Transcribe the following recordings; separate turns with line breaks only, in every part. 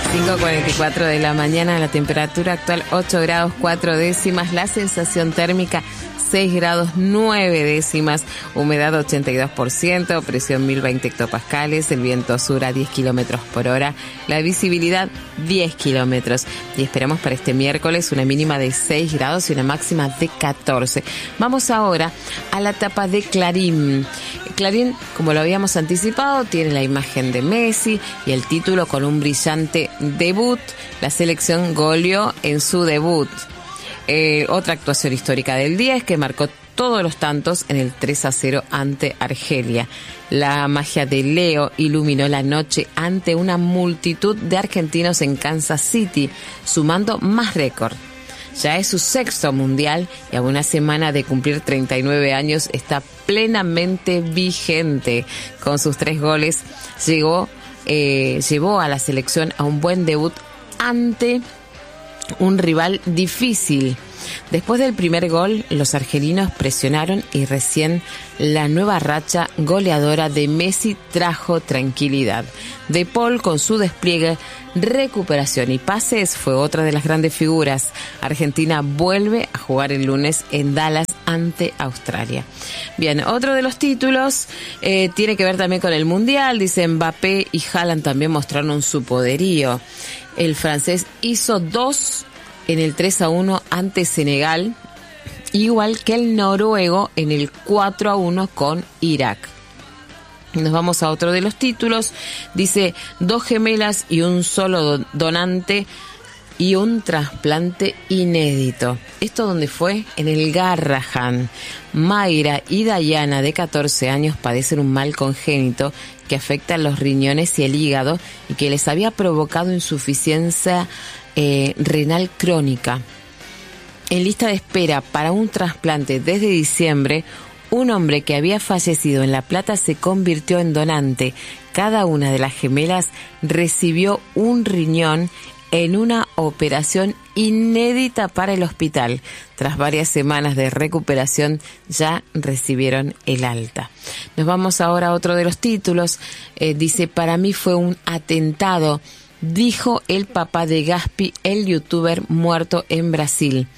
5:44 de la mañana, la temperatura actual 8 grados 4 décimas, la sensación térmica 6 grados 9 décimas, humedad 82%, presión 1020 hectopascales, el viento sur a 10 kilómetros por hora, la visibilidad 10 kilómetros. Y esperamos para este miércoles una mínima de 6 grados y una máxima de 14. Vamos ahora a la tapa de Clarín. Clarín, como lo habíamos anticipado, tiene la imagen de Messi y el título con un brillante debut. La selección goleó en su debut. Otra actuación histórica del día es que marcó todos los tantos en el 3-0 ante Argelia. La magia de Leo iluminó la noche ante una multitud de argentinos en Kansas City, sumando más récord. Ya es su sexto mundial y a una semana de cumplir 39 años está plenamente vigente. Con sus 3 goles llevó a la selección a un buen debut ante un rival difícil. Después del primer gol, los argelinos presionaron y recién la nueva racha goleadora de Messi trajo tranquilidad. De Paul, con su despliegue, recuperación y pases, fue otra de las grandes figuras. Argentina vuelve a jugar el lunes en Dallas ante Australia. Bien, otro de los títulos tiene que ver también con el Mundial. Dice Mbappé y Haaland también mostraron su poderío. El francés hizo 2 en el 3-1 ante Senegal, igual que el noruego en el 4-1 con Irak. Nos vamos a otro de los títulos. Dice 2 gemelas y un solo donante y un trasplante inédito. ¿Esto dónde fue? En el Garrahan. Mayra y Dayana, de 14 años, padecen un mal congénito que afecta a los riñones y el hígado y que les había provocado insuficiencia renal crónica. En lista de espera para un trasplante desde diciembre, un hombre que había fallecido en La Plata se convirtió en donante. Cada una de las gemelas recibió un riñón en una operación inédita para el hospital. Tras varias semanas de recuperación, ya recibieron el alta. Nos vamos ahora a otro de los títulos. Dice, para mí fue un atentado, dijo el papá de Gaspi, el youtuber muerto en Brasil.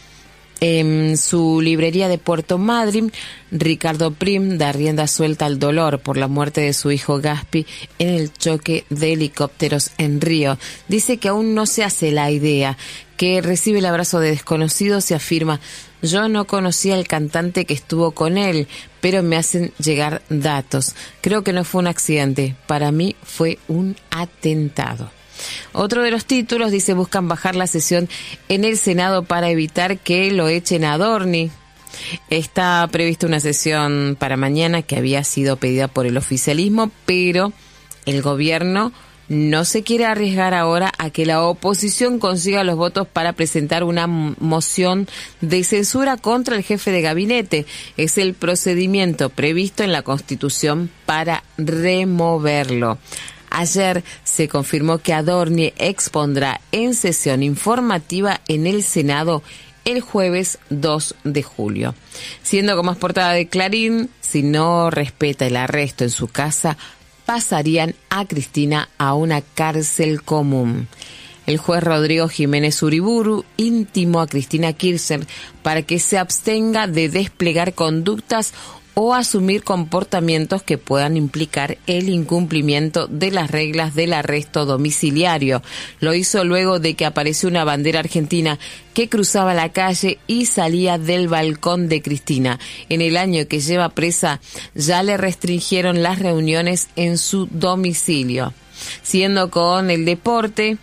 En su librería de Puerto Madryn, Ricardo Prim da rienda suelta al dolor por la muerte de su hijo Gaspi en el choque de helicópteros en Río. Dice que aún no se hace la idea, que recibe el abrazo de desconocidos y afirma: yo no conocía al cantante que estuvo con él, pero me hacen llegar datos. Creo que no fue un accidente, para mí fue un atentado. Otro de los títulos dice, buscan bajar la sesión en el Senado para evitar que lo echen a Adorni. Está prevista una sesión para mañana que había sido pedida por el oficialismo, pero el gobierno no se quiere arriesgar ahora a que la oposición consiga los votos para presentar una moción de censura contra el jefe de gabinete. Es el procedimiento previsto en la Constitución para removerlo. Ayer se confirmó que Adorni expondrá en sesión informativa en el Senado el jueves 2 de julio. Siendo como es portada de Clarín, si no respeta el arresto en su casa, pasarían a Cristina a una cárcel común. El juez Rodrigo Jiménez Uriburu intimó a Cristina Kirchner para que se abstenga de desplegar conductas o asumir comportamientos que puedan implicar el incumplimiento de las reglas del arresto domiciliario. Lo hizo luego de que apareció una bandera argentina que cruzaba la calle y salía del balcón de Cristina. En el año que lleva presa ya le restringieron las reuniones en su domicilio. Siguiendo con el deporte,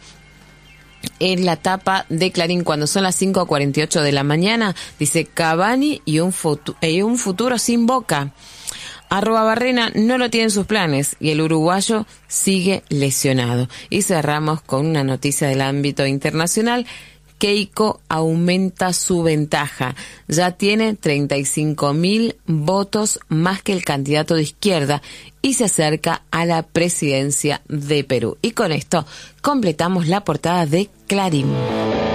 en la tapa de Clarín, cuando son las 5:48 de la mañana, dice Cavani y un futuro sin Boca. Arrobabarrena no lo tiene en sus planes y el uruguayo sigue lesionado. Y cerramos con una noticia del ámbito internacional. Keiko aumenta su ventaja. Ya tiene 35.000 votos más que el candidato de izquierda y se acerca a la presidencia de Perú. Y con esto completamos la portada de Clarín.